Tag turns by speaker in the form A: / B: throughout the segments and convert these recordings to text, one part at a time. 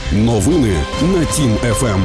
A: Новини на Тім ФМ.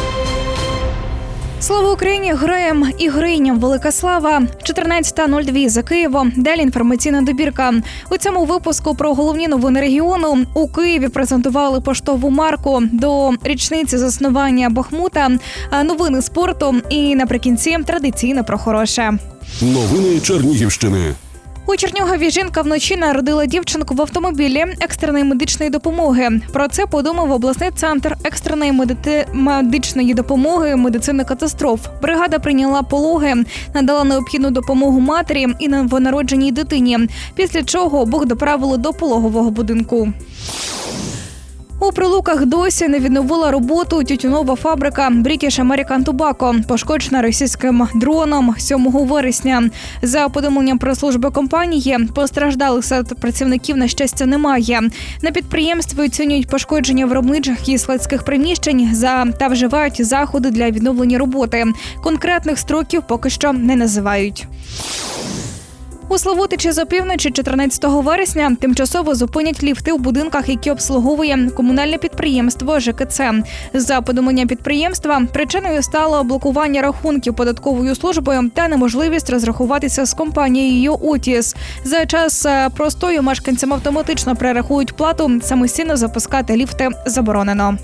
B: Слава Україні! Героям і героїням велика слава! 14:02 за Києвом. Далі інформаційна добірка. У цьому випуску про головні новини регіону. У Києві презентували поштову марку до річниці заснування Бахмута, новини спорту і наприкінці традиційно про хороше.
A: Новини Чернігівщини.
B: У Чернігові жінка вночі народила дівчинку в автомобілі екстреної медичної допомоги. Про це повідомив обласний центр екстреної медичної допомоги медицини катастроф. Бригада прийняла пологи, надала необхідну допомогу матері і новонародженій дитині, після чого обох доправили до пологового будинку. У Прилуках досі не відновила роботу тютюнова фабрика British American Tobacco, пошкоджена російським дроном 7 вересня. За повідомленням прес-служби компанії, постраждалих серед працівників, на щастя, немає. На підприємстві оцінюють пошкодження виробничих і складських приміщень та вживають заходи для відновлення роботи. Конкретних строків поки що не називають. У Славутичі за півночі 14 вересня тимчасово зупинять ліфти у будинках, які обслуговує комунальне підприємство ЖКЦ. За повідомленням підприємства, причиною стало блокування рахунків податковою службою та неможливість розрахуватися з компанією «Отіс». За час простою мешканцям автоматично перерахують плату, самостійно запускати ліфти заборонено.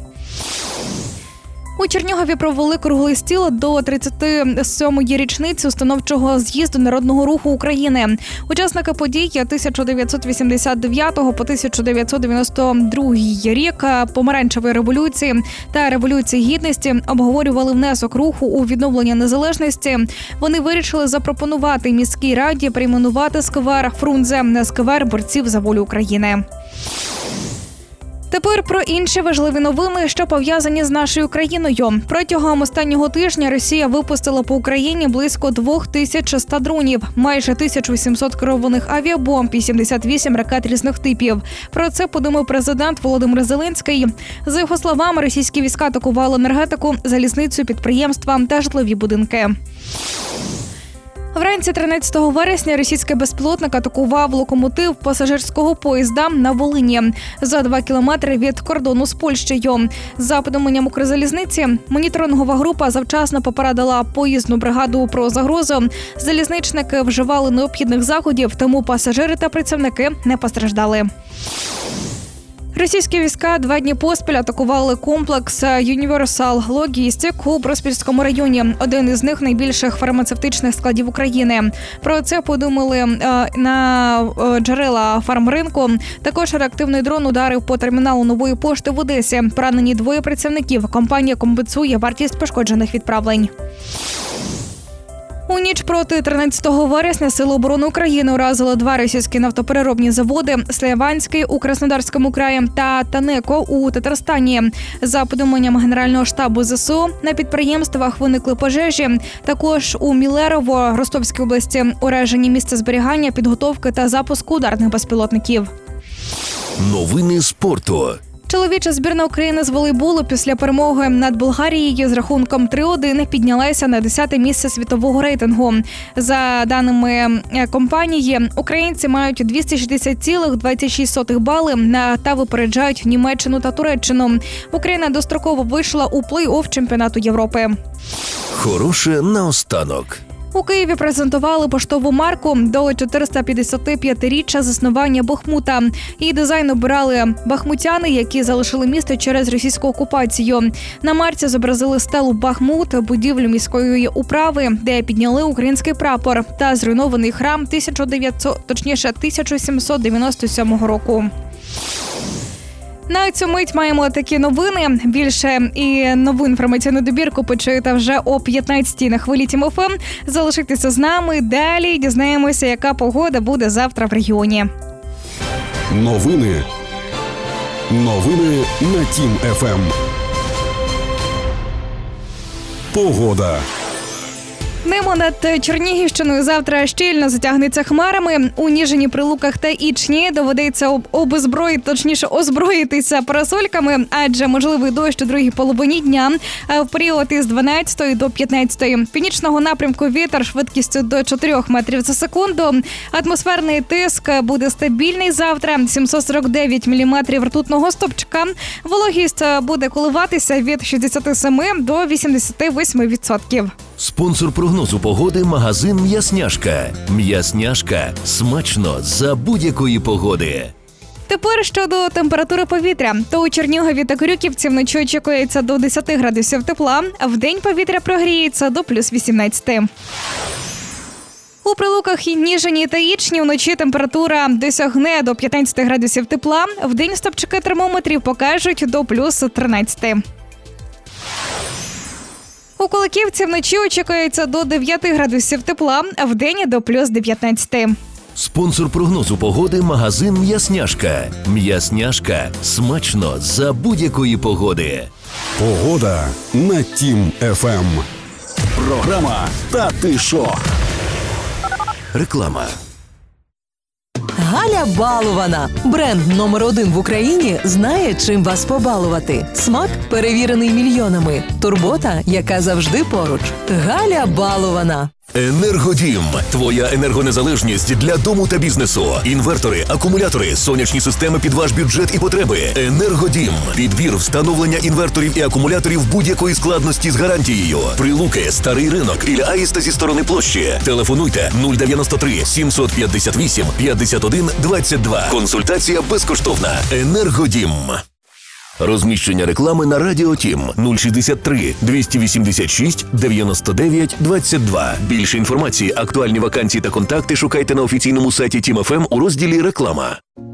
B: У Чернігові провели круглий стіл до 37-ї річниці установчого з'їзду Народного руху України. Учасники подій 1989 по 1992 рік, помаранчевої революції та революції гідності обговорювали внесок руху у відновлення незалежності. Вони вирішили запропонувати міській раді перейменувати сквер Фрунзе на сквер борців за волю України. Тепер про інші важливі новини, що пов'язані з нашою країною. Протягом останнього тижня Росія випустила по Україні близько 2100 дронів, майже 1700 керованих авіабомб і 78 ракет різних типів. Про це повідомив президент Володимир Зеленський. За його словами, російські війська атакували енергетику, залізницю, підприємства та житлові будинки. Вранці 13 вересня російський безпілотник атакував локомотив пасажирського поїзда на Волині за 2 кілометри від кордону з Польщею. За повідомленням Укрзалізниці, моніторингова група завчасно попередила поїзну бригаду про загрозу. Залізничники вживали необхідних заходів, тому пасажири та працівники не постраждали. Російські війська 2 дні поспіль атакували комплекс Universal Logistic у Броспільському районі. Один із них – найбільших фармацевтичних складів України. Про це повідомили на джерела фармринку. Також реактивний дрон ударив по терміналу Нової пошти в Одесі. Поранені 2 працівників. Компанія компенсує вартість пошкоджених відправлень. У ніч проти 13 вересня Сили оборони України уразили 2 російські нафтопереробні заводи – Слявянський у Краснодарському краї та Танеко у Татарстані. За повідомленням Генерального штабу ЗСУ, на підприємствах виникли пожежі. Також у Мілерово, Ростовській області, уражені місця зберігання, підготовки та запуску ударних безпілотників.
A: Новини спорту.
B: Чоловіча збірна України з волейболу після перемоги над Болгарією з рахунком 3-1 піднялася на 10-те місце світового рейтингу. За даними компанії, українці мають 260,26 бали та випереджають Німеччину та Туреччину. Україна достроково вийшла у плей-офф чемпіонату Європи.
A: Хороше наостанок.
B: У Києві презентували поштову марку до 455-річчя заснування Бахмута. Її дизайн обирали бахмутяни, які залишили місто через російську окупацію. На марці зобразили стелу Бахмут, будівлю міської управи, де підняли український прапор, та зруйнований храм 1797 року. На цю мить маємо такі новини. Більше і нову інформаційну добірку почуєте вже о 15-й на хвилі Тім ФМ. Залишайтеся з нами. Далі дізнаємося, яка погода буде завтра в регіоні.
A: Новини на Тім ФМ. Погода.
B: Небо над Чернігівщиною завтра щільно затягнеться хмарами. У Ніжині, Прилуках та Ічні доведеться озброїтися парасольками, адже можливий дощ у другій половині дня в період із 12 до 15. Північного напрямку вітер швидкістю до 4 метрів за секунду. Атмосферний тиск буде стабільний завтра. 749 міліметрів ртутного стовпчика. Вологість буде коливатися від 67 до 88%.
A: Спонсор прогнозу погоди – магазин «М'ясняшка». «М'ясняшка» – смачно за будь-якої погоди.
B: Тепер щодо температури повітря. То у Чернігові та Крюківці вночі очікується до 10 градусів тепла, а вдень повітря прогріється до плюс 18. У Прилуках, Ніжині та Ічні вночі температура досягне до 15 градусів тепла, вдень стопчики термометрів покажуть до плюс 13. У Куликівці вночі очікується до 9 градусів тепла, а вдень до плюс 19.
A: Спонсор прогнозу погоди – магазин «М'ясняшка». «М'ясняшка» – смачно за будь-якої погоди.
C: Погода на Тім ФМ. Програма «Та ти шо?».
A: Реклама.
D: Галя Балована. Бренд номер 1 в Україні знає, чим вас побалувати. Смак, перевірений мільйонами. Турбота, яка завжди поруч. Галя Балована.
A: «Енергодім» – твоя енергонезалежність для дому та бізнесу. Інвертори, акумулятори, сонячні системи під ваш бюджет і потреби. «Енергодім» – підбір, встановлення інверторів і акумуляторів будь-якої складності з гарантією. Прилуки, Старий ринок, Ілля Аїста зі сторони площі. Телефонуйте 093 758 51 22. Консультація безкоштовна. «Енергодім». Розміщення реклами на Радіо Тім 063 286 99 22. Більше інформації, актуальні вакансії та контакти шукайте на офіційному сайті Тім ФМ у розділі «Реклама».